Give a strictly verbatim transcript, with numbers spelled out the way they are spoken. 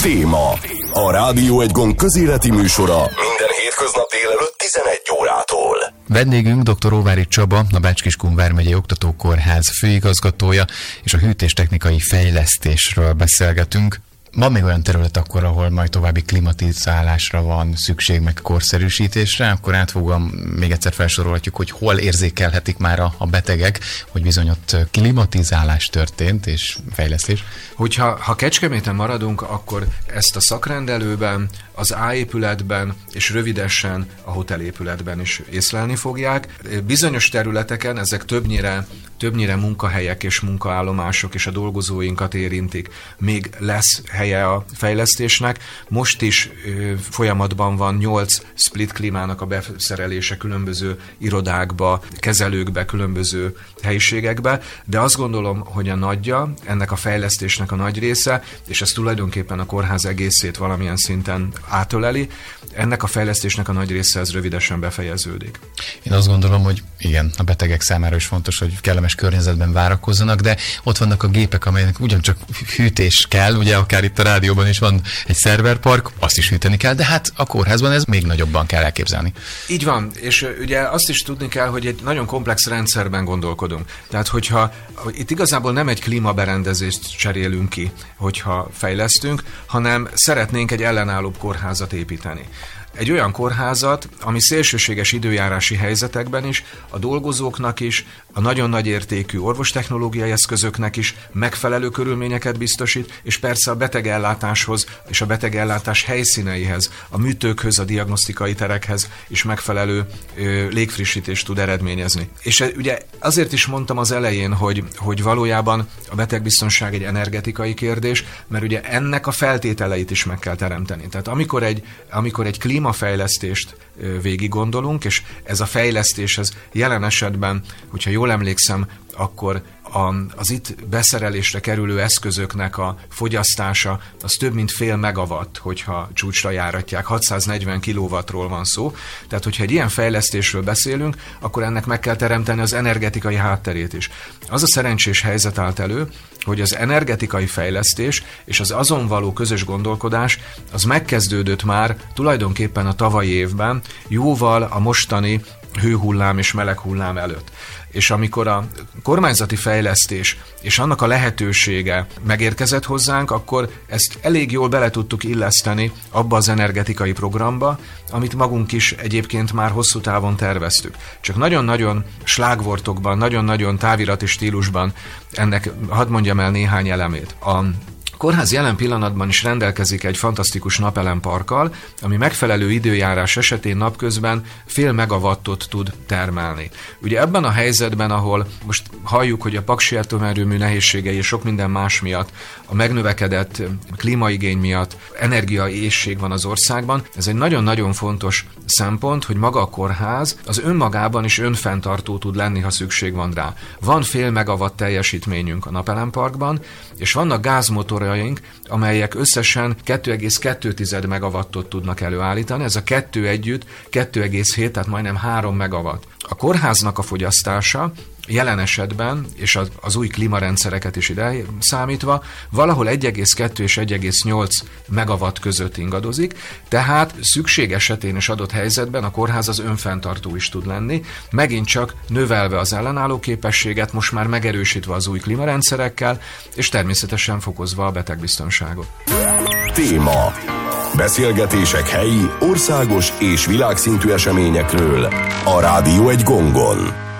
Téma. A Rádió Egy Gond közéleti műsora minden hétköznap délelőtt tizenegy órától. Vendégünk dr. Óváry Csaba, a Bács-Kiskun vármegyei oktatókórház főigazgatója, és a hűtéstechnikai fejlesztésről beszélgetünk. Van még olyan terület akkor, ahol majd további klimatizálásra van szükség, meg korszerűsítésre, akkor átfogóan még egyszer felsorolhatjuk, hogy hol érzékelhetik már a, a betegek, hogy bizony ott klimatizálás történt és fejlesztés. Hogyha ha Kecskeméten maradunk, akkor ezt a szakrendelőben, az A-épületben és rövidesen a hotelépületben is észlelni fogják. Bizonyos területeken ezek többnyire, többnyire munkahelyek és munkaállomások és a dolgozóinkat érintik. Még lesz helye a fejlesztésnek. Most is ö, folyamatban van nyolc split klímának a beszerelése különböző irodákba, kezelőkbe, különböző helyiségekbe, de azt gondolom, hogy a nagyja, ennek a fejlesztésnek a nagy része, és ez tulajdonképpen a kórház egészét valamilyen szinten átöleli, ennek a fejlesztésnek a nagy része ez rövidesen befejeződik. Én azt gondolom, hogy igen, a betegek számára is fontos, hogy kellemes környezetben várakozzanak, de ott vannak a gépek, amelynek ugyancsak hűtés kell, ugye akár itt a rádióban is van egy szerverpark, azt is hűteni kell, de hát a kórházban ez még nagyobban kell elképzelni. Így van, és ugye azt is tudni kell, hogy egy nagyon komplex rendszerben gondolkodunk. Tehát, hogyha itt igazából nem egy klímaberendezést cserélünk ki, hogyha fejlesztünk, hanem szeretnénk egy ellenállóbb kórházat építeni. Egy olyan kórházat, ami szélsőséges időjárási helyzetekben is, a dolgozóknak is, a nagyon nagy értékű orvostechnológiai eszközöknek is megfelelő körülményeket biztosít, és persze a betegellátáshoz és a betegellátás helyszíneihez, a műtőkhöz, a diagnosztikai terekhez is megfelelő ö, légfrissítést tud eredményezni. És ugye azért is mondtam az elején, hogy, hogy valójában a betegbiztonság egy energetikai kérdés, mert ugye ennek a feltételeit is meg kell teremteni. Tehát amikor egy, amikor egy klímafejlesztést végig gondolunk, és ez a fejlesztés, ez jelen esetben, hogyha jól emlékszem, akkor a, az itt beszerelésre kerülő eszközöknek a fogyasztása az több mint fél megawatt, hogyha csúcsra járatják, hatszáznegyven kilowattról van szó. Tehát, hogyha egy ilyen fejlesztésről beszélünk, akkor ennek meg kell teremteni az energetikai hátterét is. Az a szerencsés helyzet állt elő, hogy az energetikai fejlesztés és az azon való közös gondolkodás az megkezdődött már tulajdonképpen a tavalyi évben, jóval a mostani hőhullám és meleghullám előtt. És amikor a kormányzati fejlesztés és annak a lehetősége megérkezett hozzánk, akkor ezt elég jól bele tudtuk illeszteni abba az energetikai programba, amit magunk is egyébként már hosszú távon terveztük. Csak nagyon-nagyon slágvortokban, nagyon-nagyon távirati stílusban ennek hadd mondjam el néhány elemét. A kórház jelen pillanatban is rendelkezik egy fantasztikus napelemparkkal, ami megfelelő időjárás esetén napközben fél megawattot tud termelni. Ugye ebben a helyzetben, ahol most halljuk, hogy a paksi atomerőmű nehézségei és sok minden más miatt, a megnövekedett klímaigény miatt energiaéhség van az országban, ez egy nagyon-nagyon fontos szempont, hogy maga a kórház az önmagában is önfenntartó tud lenni, ha szükség van rá. Van fél megawatt teljesítményünk a napelemparkban, és vannak gázmotorjaink, amelyek összesen kettő egész kettő megawattot tudnak előállítani, ez a kettő együtt kettő egész hét, tehát majdnem három megawatt. A kórháznak a fogyasztása jelen esetben, és az, az új klímarendszereket is ide számítva, valahol egy egész kettő és egy egész nyolc megawatt között ingadozik, tehát szükség esetén és adott helyzetben a kórház az önfenntartó is tud lenni, megint csak növelve az ellenálló képességet, most már megerősítve az új klímarendszerekkel, és természetesen fokozva a betegbiztonságot. Téma. Beszélgetések helyi, országos és világszintű eseményekről a Rádió Egy Gongon.